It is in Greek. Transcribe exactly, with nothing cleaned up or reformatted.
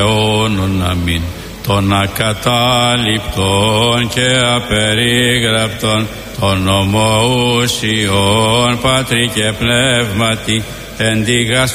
αιώνων αμήν. Των ακατάληπτων και απερίγραπτων, των ομοούσιων Πατρί και Πνεύματι, εν τη